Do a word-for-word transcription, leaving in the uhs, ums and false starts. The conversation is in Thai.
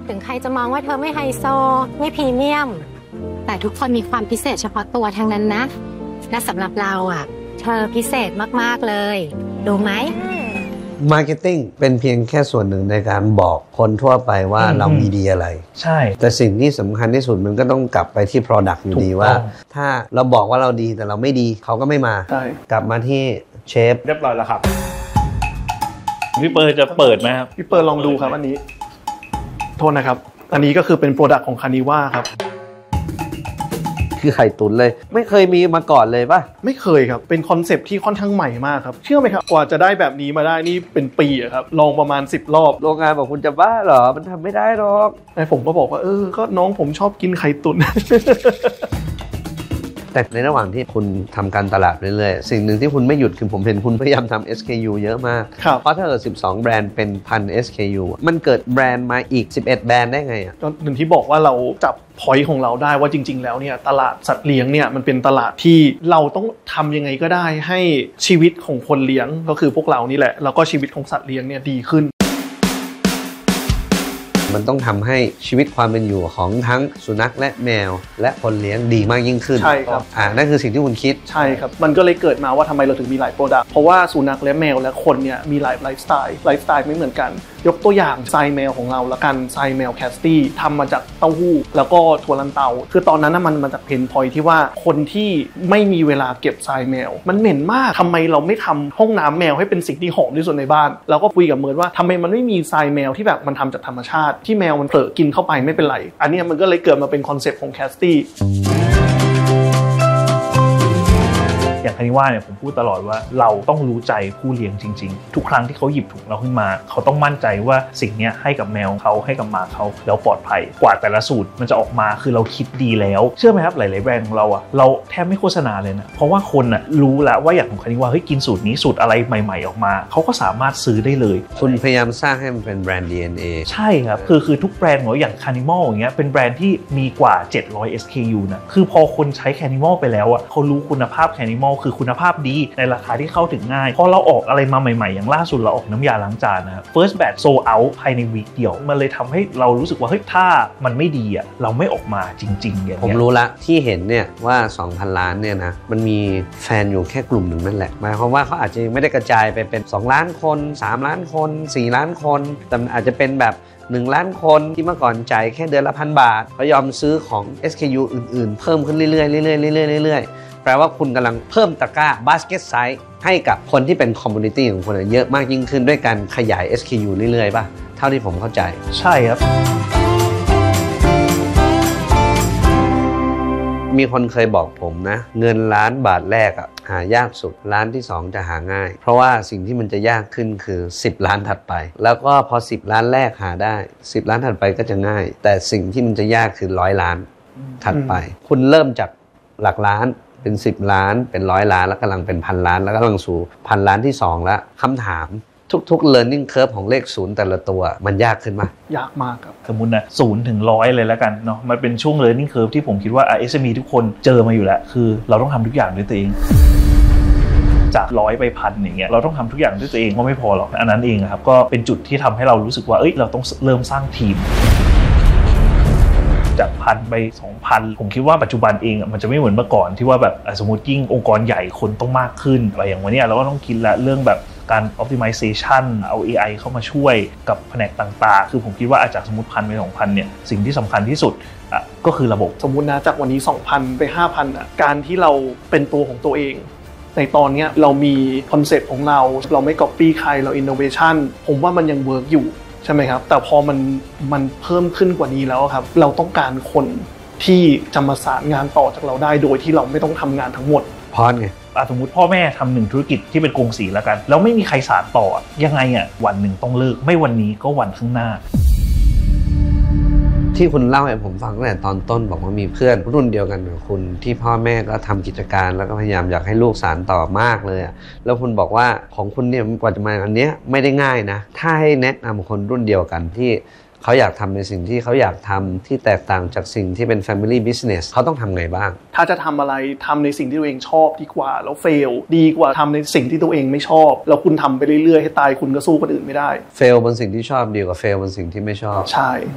ถึงใครจะมองว่าเธอไม่ไฮโซไม่พรีเมียมแต่ทุกคนมีความพิเศษเฉพาะตัวทั้งนั้นนะและสำหรับเราอ่ะเธอพิเศษมากๆเลยดูไหมมาร์เก็ตติ้งเป็นเพียงแค่ส่วนหนึ่งในการบอกคนทั่วไปว่าเรามีดีอะไรใช่แต่สิ่งที่สำคัญที่สุดมันก็ต้องกลับไปที่ Product อยู่ดีว่าถ้าเราบอกว่าเราดีแต่เราไม่ดีเขาก็ไม่มากลับมาที่เชฟเรียบร้อยแล้วครับพี่เปิร์จะเปิดไหมครับพี่เปิร์ลองดูครับอันนี้โทษนะครับอันนี้ก็คือเป็น Product ของคานิว่าครับคือไข่ตุ๋นเลยไม่เคยมีมาก่อนเลยป่ะไม่เคยครับเป็นคอนเซปต์ที่ค่อนข้างใหม่มากครับเชื่อไหมครับกว่าจะได้แบบนี้มาได้นี่เป็นปีอะครับลองประมาณสิบรอบโรงงานบอกคุณจะบ้าเหรอมันทำไม่ได้หรอกแต่ผมก็บอกว่าเออก็น้องผมชอบกินไข่ตุ๋นแต่ในระหว่างที่คุณทำการตลาดเรื่อยๆสิ่งหนึ่งที่คุณไม่หยุดคือผมเห็นคุณพยายามทำ เอส เค ยู เยอะมากเพราะถ้าเกิดสิบสองแบรนด์เป็นพัน เอส เค ยู มันเกิดแบรนด์มาอีกสิบเอ็ดแบรนด์ได้ไงอ่ะก็หนึ่งที่บอกว่าเราจับพอยต์ของเราได้ว่าจริงๆแล้วเนี่ยตลาดสัตว์เลี้ยงเนี่ยมันเป็นตลาดที่เราต้องทำยังไงก็ได้ให้ชีวิตของคนเลี้ยงก็คือพวกเรานี่แหละแล้วก็ชีวิตของสัตว์เลี้ยงเนี่ยดีขึ้นมันต้องทำให้ชีวิตความเป็นอยู่ของทั้งสุนัขและแมวและคนเลี้ยงดีมากยิ่งขึ้นใช่ครับอ่านั่นคือสิ่งที่คุณคิดใช่ครับมันก็เลยเกิดมาว่าทำไมเราถึงมีหลายโปรดักต์เพราะว่าสุนัขและแมวและคนเนี่ยมีหลายไลฟ์สไตล์ไลฟ์สไตล์ไม่เหมือนกันยกตัวอย่างไซแมวของเราละกันไซแมวแคสตี้ทำมาจากเต้าหู้แล้วก็ถั่วลันเตาคือตอนนั้นมันมาจากเพนพอยท์ที่ว่าคนที่ไม่มีเวลาเก็บไซแมวมันเหม็นมากทำไมเราไม่ทำห้องน้ำแมวให้เป็นสิ่งที่หอมที่สุดในบ้านเราก็คุยกับเมิร์ดว่าทำไมมันไม่มีไซแมวที่แบบมันทำจากธรรมชาติที่แมวมันเผลอกินเข้าไปไม่เป็นไรอันนี้มันก็เลยเกิดมาเป็นคอนเซ็ปต์ของแคสตี้อย่างคานิว่าเนี่ยผมพูดตลอดว่าเราต้องรู้ใจผู้เลี้ยงจริงๆทุกครั้งที่เขาหยิบถุงเราขึ้นมาเขาต้องมั่นใจว่าสิ่งนี้ให้กับแมวเขาให้กับหมาเขาแล้วปลอดภัยกว่าแต่ละสูตรมันจะออกมาคือเราคิดดีแล้วเชื่อไหมครับหลายๆแบรนด์ของเราอะเราแทบไม่โฆษณาเลยนะเพราะว่าคนอะรู้แล้วว่าอย่างของคานิว่าเฮ้ยกินสูตรนี้สูตรอะไรใหม่ๆออกมาเขาก็สามารถซื้อได้เลยคุณพยายามสร้างให้มันเป็นแบรนด์ ดี เอ็น เอใช่ครับคือคือทุกแบรนด์ของอย่างคานิมอลอย่างเงี้ยเป็นแบรนด์ที่มีกว่าเจ็ดร้อย เอส เค ยู นะคือพอคนใช้คานิมอลไปแล้วอะเขารู้คุณภาพคานิมอลคือคุณภาพดีในราคาที่เข้าถึงง่ายพอเราออกอะไรมาใหม่ๆอย่างล่าสุดเราออกน้ำยาล้างจานนะครับ first batch sold out ภายในวีคเดียวมันเลยทำให้เรารู้สึกว่าเฮ้ยถ้ามันไม่ดีอ่ะเราไม่ออกมาจริงๆอย่างเงี้ยผมรู้ละที่เห็นเนี่ยว่า สองพัน ล้านเนี่ยนะมันมีแฟนอยู่แค่กลุ่มหนึ่งนั่นแหละหมายความว่าเขาอาจจะไม่ได้กระจายไปเป็นสองล้านคนสามล้านคนสี่ล้านคนแต่อาจจะเป็นแบบหนึ่งล้านคนที่เมื่อก่อนจ่ายแค่เดือนละพันบาทเขายอมซื้อของ เอส เค ยู อื่นๆเพิ่มขึ้นเรื่อยๆเรื่อยๆเรื่อยๆเรื่อยๆแปลว่าคุณกำลังเพิ่มตะกร้า basket size ให้กับคนที่เป็นคอมมูนิตี้ของคุณเยอะมากยิ่งขึ้นด้วยการขยาย เอส เค ยู เรื่อยๆป่ะเท่าที่ผมเข้าใจใช่ครับมีคนเคยบอกผมนะเงินล้านบาทแรกอะหายากสุดล้านที่สองจะหาง่ายเพราะว่าสิ่งที่มันจะยากขึ้นคือสิบล้านถัดไปแล้วก็พอสิบล้านแรกหาได้สิบล้านถัดไปก็จะง่ายแต่สิ่งที่มันจะยากคือร้อยล้านถัดไปคุณเริ่มจากหลักล้านเป็นสิบล้านเป็นร้อยล้านแล้วกำลังเป็นพันล้านแล้วก็กำลังสู่พันล้านที่สองแล้วคำถามทุกๆ learning curve ของเลขศูนย์แต่ละตัวมันยากขึ้นมากยากมากครับสมมุตินะศูนย์ถึงร้อยเลยแล้วกันเนาะมันเป็นช่วง learning curve ที่ผมคิดว่า เอส เอ็ม อี ทุกคนเจอมาอยู่แล้วคือเราต้องทำทุกอย่างด้วยตัวเองจากร้อยไปพันอย่างเงี้ยเราต้องทำทุกอย่างด้วยตัวเองก็ไม่พอหรอกอันนั้นเองครับก็เป็นจุดที่ทำให้เรารู้สึกว่าเอ้ยเราต้องเริ่มสร้างทีมจากพันไป สองพัน ผมคิดว่าปัจจุบันเองมันจะไม่เหมือนเมื่อก่อนที่ว่าแบบสมมติยิ่งองค์กรใหญ่คนต้องมากขึ้นอะไรอย่างวันนี้เราก็ต้องคิดละเรื่องแบบการ optimization เอา เอ ไอ เข้ามาช่วยกับแผนกต่างๆคือผมคิดว่าจากสมมติพันไป สองพัน เนี่ยสิ่งที่สำคัญที่สุดก็คือระบบสมมุตินะจากวันนี้ สองพัน ไป ห้าพัน อ่ะการที่เราเป็นตัวของตัวเองในตอนนี้เรามีคอนเซ็ปต์ของเราเราไม่ copy ใครเรา innovation ผมว่ามันยังเวิร์กอยู่ใช่ไหมครับแต่พอมันมันเพิ่มขึ้นกว่านี้แล้วครับเราต้องการคนที่จะมาสานงานต่อจากเราได้โดยที่เราไม่ต้องทำงานทั้งหมดพอไงสมมติพ่อแม่ทำหนึ่งธุรกิจที่เป็นกงสีแล้วกันแล้วไม่มีใครสานต่อยังไงอ่ะวันหนึ่งต้องเลิกไม่วันนี้ก็วันข้างหน้าที่คุณเล่าให้ผมฟังตั้งแต่ตอนต้นบอกว่ามีเพื่อนรุ่นเดียวกันกับคุณที่พ่อแม่ก็ทำกิจการแล้วก็พยายามอยากให้ลูกสานต่อมากเลยอ่ะแล้วคุณบอกว่าของคุณเนี่ยกว่าจะมาอันเนี้ยไม่ได้ง่ายนะถ้าให้แนะนำคนรุ่นเดียวกันที่เขาอยากทำในสิ่งที่เขาอยากทำที่แตกต่างจากสิ่งที่เป็น family business เขาต้องทำไงบ้างถ้าจะทำอะไรทำในสิ่งที่ตัวเองชอบดีกว่าแล้วเฟลดีกว่าทำในสิ่งที่ตัวเองไม่ชอบแล้วคุณทำไปเรื่อยๆให้ตายคุณก็สู้คนอื่นไม่ได้เฟลบนสิ่งที่ชอบดีกว่าเฟลบนสิ่งที่ไม่ชอบใช่